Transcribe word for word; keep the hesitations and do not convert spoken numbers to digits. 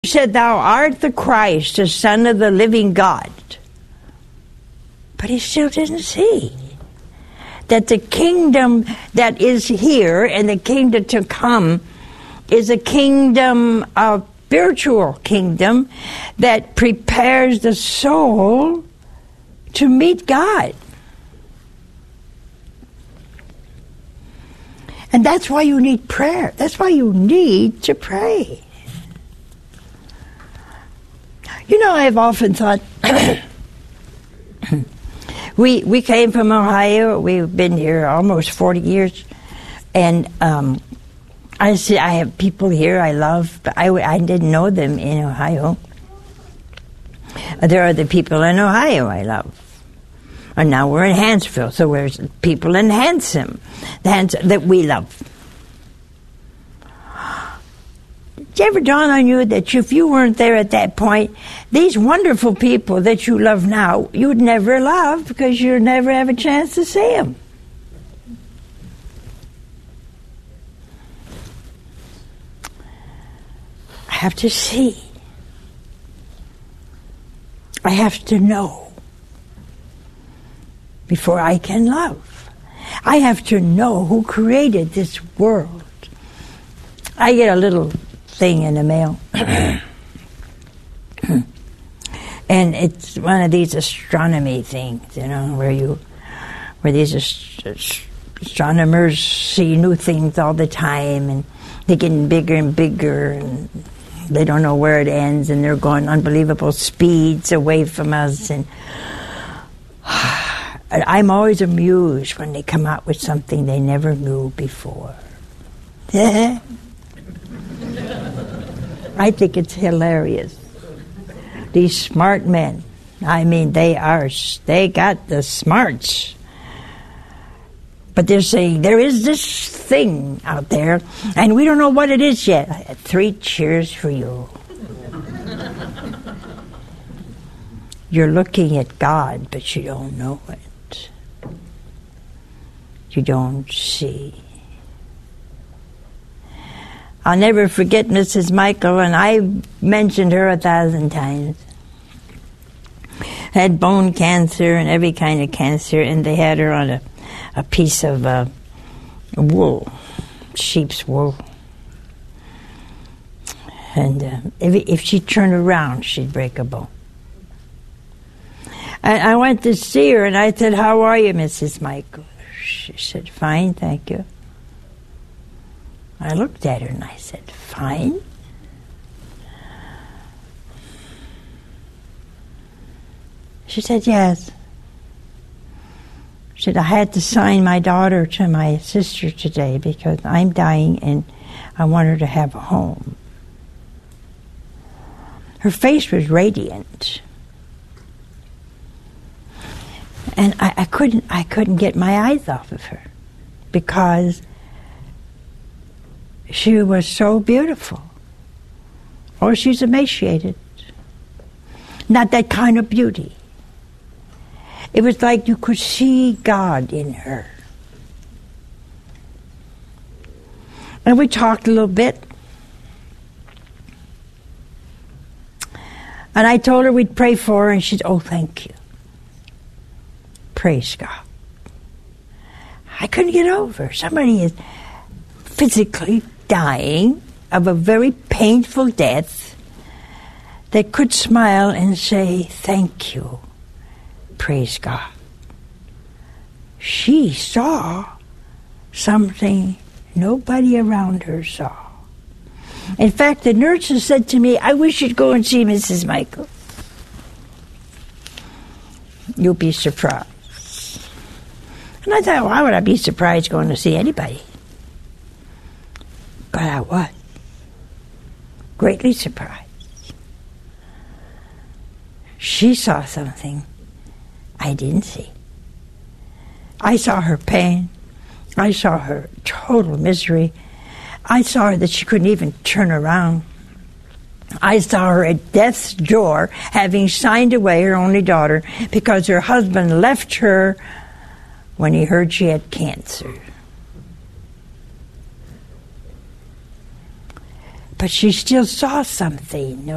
said, "Thou art the Christ, the Son of the living God." But he still didn't see that the kingdom that is here and the kingdom to come is a kingdom, a spiritual kingdom that prepares the soul to meet God. And that's why you need prayer. That's why you need to pray. You know, I've often thought, we we came from Ohio. We've been here almost forty years. And um, I see, I have people here I love, but I, I didn't know them in Ohio. There are the people in Ohio I love. And now we're in Hansville, so there's people in Handsome the Hans, that we love. Did it ever dawn on you that if you weren't there at that point, these wonderful people that you love now, you would never love because you'd never have a chance to see them? I have to see. I have to know before I can love. I have to know who created this world. I get a little thing in the mail. And it's one of these astronomy things, you know, where you, where these ast- astronomers see new things all the time, and they're getting bigger and bigger, and they don't know where it ends, and they're going unbelievable speeds away from us. And I'm always amused when they come out with something they never knew before. I think it's hilarious. These smart men, I mean, they are, they got the smarts. But they're saying, there is this thing out there, and we don't know what it is yet. Three cheers for you. You're looking at God, but you don't know it. You don't see. I'll never forget Missus Michael, and I mentioned her a thousand times. Had bone cancer and every kind of cancer, and they had her on a, a piece of uh, wool, sheep's wool. And uh, if, if she turned around, she'd break a bone. And I went to see her, and I said, "How are you, Missus Michael?" She said, "Fine, thank you." I looked at her and I said, "Fine?" She said, "Yes." She said, "I had to sign my daughter to my sister today because I'm dying and I want her to have a home." Her face was radiant. And I, I couldn't I couldn't get my eyes off of her because she was so beautiful. Oh, she's emaciated. Not that kind of beauty. It was like you could see God in her. And we talked a little bit. And I told her we'd pray for her, and she said, "Oh, thank you." Praise God. I couldn't get over. Somebody is physically dying of a very painful death that could smile and say, "Thank you. Praise God." She saw something nobody around her saw. In fact, the nurses said to me, "I wish you'd go and see Missus Michael. You'll be surprised." And I thought, why would I be surprised going to see anybody? But I was. Greatly surprised. She saw something I didn't see. I saw her pain. I saw her total misery. I saw her that she couldn't even turn around. I saw her at death's door, having signed away her only daughter because her husband left her when he heard she had cancer. But she still saw something.